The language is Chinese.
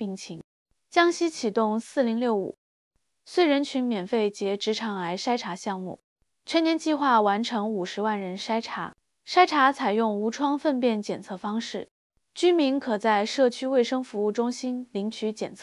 病情。江西启动4065岁人群免费结直肠癌筛查项目，全年计划完成50万人筛查。筛查采用无创粪便检测方式，居民可在社区卫生服务中心领取检测